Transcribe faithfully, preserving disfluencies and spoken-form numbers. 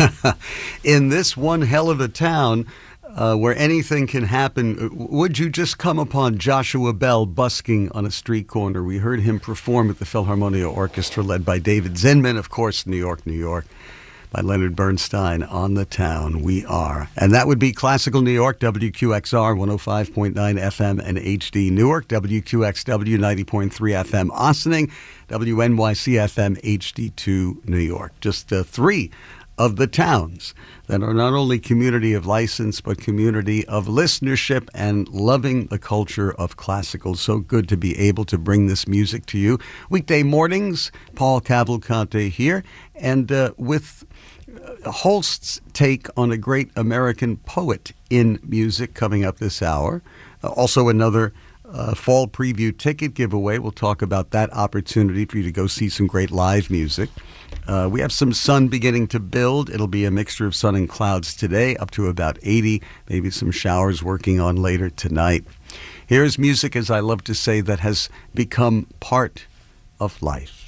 In this one hell of a town uh, where anything can happen, would you just come upon Joshua Bell busking on a street corner? We heard him perform at the Philharmonia Orchestra, led by David Zinman, of course, New York, New York, by Leonard Bernstein. On the town we are. And that would be Classical New York, W Q X R, one oh five point nine F M and H D Newark, W Q X W, ninety point three F M Ossining, W N Y C F M H D two New York. Just uh, three of the towns that are not only community of license, but community of listenership and loving the culture of classical. So good to be able to bring this music to you. Weekday mornings, Paul Cavalcante here, and uh, with Holst's take on a great American poet in music coming up this hour. Uh, also another uh, fall preview ticket giveaway. We'll talk about that opportunity for you to go see some great live music. Uh, we have some sun beginning to build. It'll be a mixture of sun and clouds today, up to about eighty, maybe some showers working on later tonight. Here's music, as I love to say, that has become part of life.